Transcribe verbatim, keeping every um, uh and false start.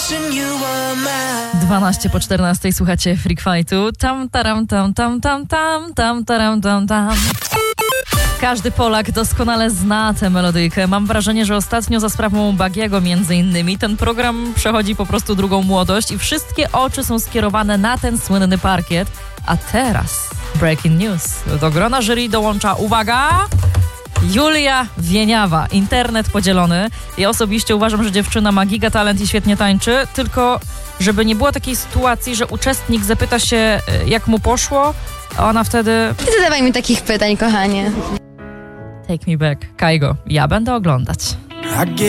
dwanaście po czternastej, słuchacie Freak Fightu. Tam, taram, tam, tam, tam, tam, tam, taram, tam, tam. Każdy Polak doskonale zna tę melodyjkę. Mam wrażenie, że ostatnio za sprawą Bagiego między innymi ten program przechodzi po prostu drugą młodość i wszystkie oczy są skierowane na ten słynny parkiet. A teraz breaking news. Do grona jury dołącza, uwaga, Julia Wieniawa. Internet podzielony. Ja osobiście uważam, że dziewczyna ma giga talent i świetnie tańczy, tylko żeby nie było takiej sytuacji, że uczestnik zapyta się, jak mu poszło, a ona wtedy... Nie zadawaj mi takich pytań, kochanie. Take me back. Kaigo, ja będę oglądać.